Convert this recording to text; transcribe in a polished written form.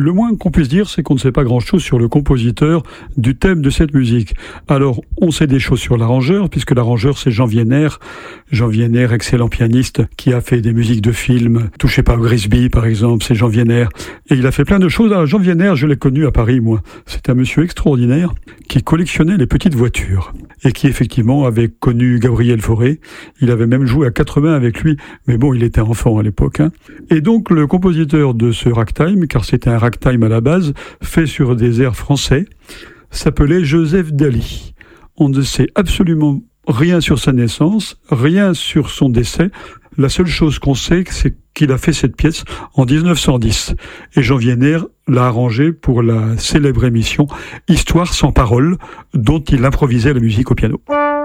Le moins qu'on puisse dire, c'est qu'on ne sait pas grand-chose sur le compositeur du thème de cette musique. Alors, on sait des choses sur l'arrangeur, puisque l'arrangeur, c'est Jean Vienner. Jean Vienner, excellent pianiste, qui a fait des musiques de films. Touchez pas au Grisby, par exemple, c'est Jean Vienner. Et il a fait plein de choses. Alors, Jean Vienner, je l'ai connu à Paris, moi. C'est un monsieur extraordinaire qui collectionnait les petites voitures. Et qui, effectivement, avait connu Gabriel Fauré. Il avait même joué à 80 avec lui. Mais bon, il était enfant à l'époque. Et donc, le compositeur de ce ragtime, car c'était un ragtime à la base, fait sur des airs français, s'appelait Joseph Daly. On ne sait absolument rien sur sa naissance, rien sur son décès. La seule chose qu'on sait, c'est qu'il a fait cette pièce en 1910. Et Jean Vienner l'a arrangée pour la célèbre émission Histoire sans parole, dont il improvisait la musique au piano.